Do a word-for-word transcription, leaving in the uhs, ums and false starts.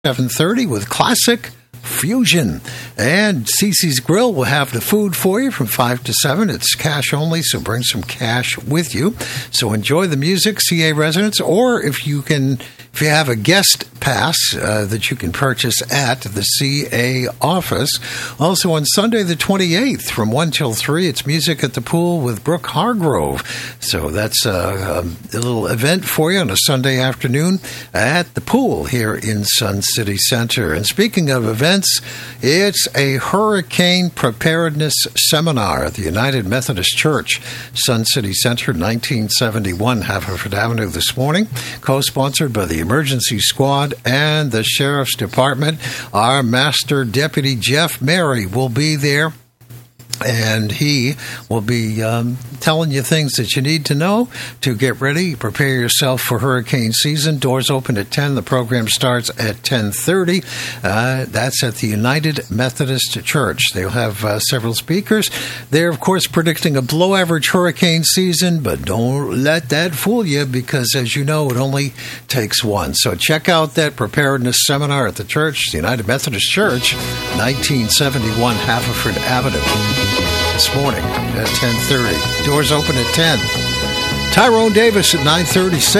seven thirty with Classic Fusion. And Cece's Grill will have the food for you from five to seven. It's cash only, so bring some cash with you. So enjoy the music, C A residents, or if you can, if you have a guest pass uh, that you can purchase at the C A office. Also on Sunday the twenty-eighth from one till three, it's Music at the Pool with Brooke Hargrove. So that's uh, a little event for you on a Sunday afternoon at the pool here in Sun City Center. And speaking of events, it's a hurricane preparedness seminar at the United Methodist Church, Sun City Center, nineteen seventy-one Haverford Avenue this morning, co-sponsored by the Emergency Squad and the Sheriff's Department. Our Master Deputy Jeff Mary will be there, and he will be um, telling you things that you need to know to get ready. Prepare yourself for hurricane season. Doors open at ten. The program starts at ten thirty. Uh, that's at the United Methodist Church. They'll have uh, several speakers. They're, of course, predicting a below-average hurricane season, but don't let that fool you because, as you know, it only takes one. So check out that preparedness seminar at the church, the United Methodist Church, nineteen seventy-one Haverford Avenue. This morning at ten thirty. Doors open at ten. Tyrone Davis at nine thirty.